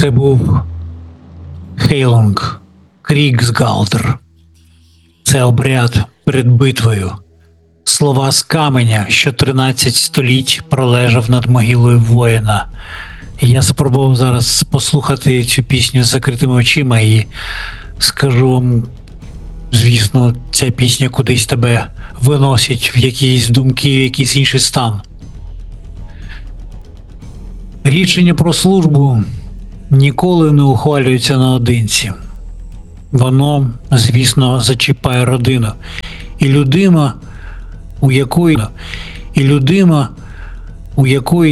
Це був Хейлунг Крігсгалдр. Це обряд перед битвою. Слова з каменя, що 13 століть пролежав над могилою воїна. Я спробував зараз послухати цю пісню з закритими очима і скажу вам, звісно, ця пісня кудись тебе виносить в якісь думки, в якийсь інший стан. Рішення про службу ніколи не ухвалюється наодинці. Воно, звісно, зачіпає родину. І людина, у якої